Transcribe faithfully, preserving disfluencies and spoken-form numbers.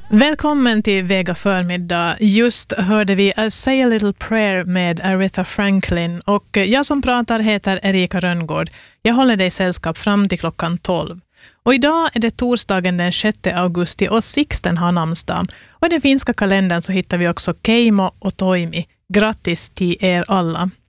Välkommen till Vega förmiddag. Just hörde vi A Say a Little Prayer med Aretha Franklin och jag som pratar heter Erika Rönngård. Jag håller dig sällskap fram till klockan tolv. Och idag är det torsdagen den sjätte augusti och Sixten har namnsdag. Och i den finska kalendern så hittar vi också Keimo och Toimi. Grattis till er alla.